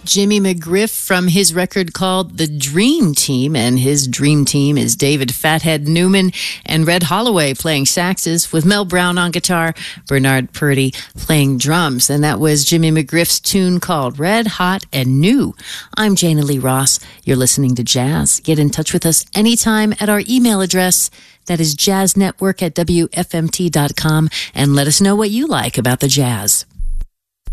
Jimmy McGriff from his record called The Dream Team, and his dream team is David Fathead Newman and Red Holloway playing saxes, with Mel Brown on guitar, Bernard Purdy playing drums. And that was Jimmy McGriff's tune called Red Hot and New. I'm Jana Lee Ross. You're listening to Jazz. Get in touch with us anytime at our email address. That is jazznetwork@wfmt.com, and let us know what you like about the jazz.